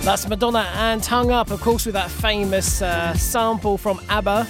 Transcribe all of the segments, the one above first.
That's Madonna and Hung Up, of course, with that famous sample from ABBA.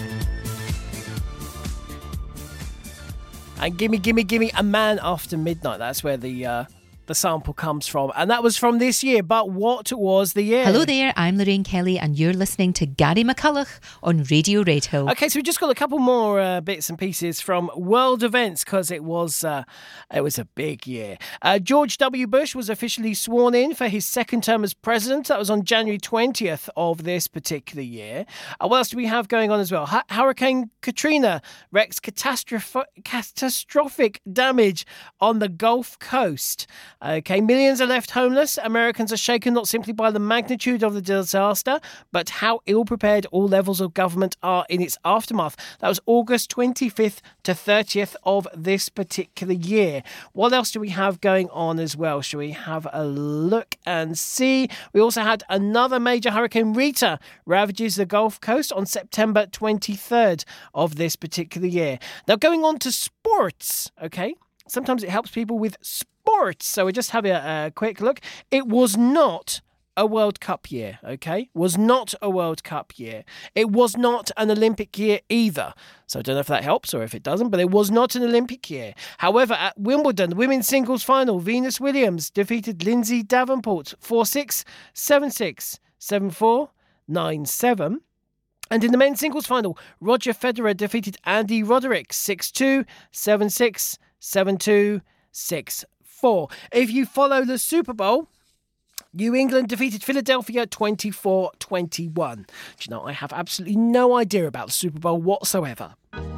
And Gimme, Gimme, Gimme, A Man After Midnight. That's where the sample comes from. And that was from this year. But what was the year? Hello there, I'm Lorraine Kelly and you're listening to Gary McCulloch on Radio Redhill. Okay, so we just got a couple more bits and pieces from world events because it was a big year. George W. Bush was officially sworn in for his second term as president. That was on January 20th of this particular year. What else do we have going on as well? Hurricane Katrina wreaks catastrophic damage on the Gulf Coast. Okay, millions are left homeless. Americans are shaken not simply by the magnitude of the disaster, but how ill-prepared all levels of government are in its aftermath. That was August 25th to 30th of this particular year. What else do we have going on as well? Shall we have a look and see? We also had another major hurricane, Rita, ravages the Gulf Coast on September 23rd of this particular year. Now, going on to sports, okay? Sometimes it helps people with sports. So we're just having a quick look. It was not a World Cup year, okay? Was not a World Cup year. It was not an Olympic year either. So I don't know if that helps or if it doesn't, but it was not an Olympic year. However, at Wimbledon, the women's singles final, Venus Williams defeated Lindsay Davenport 4-6, 7-6, 7-4, 9-7. And in the men's singles final, Roger Federer defeated Andy Roddick 6-2, 7-6, 7-2, 6-4. If you follow the Super Bowl, New England defeated Philadelphia 24-21. Do you know, I have absolutely no idea about the Super Bowl whatsoever.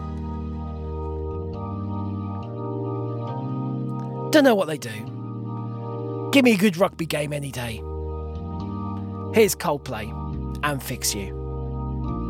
Don't know what they do. Give me a good rugby game any day. Here's Coldplay and Fix You.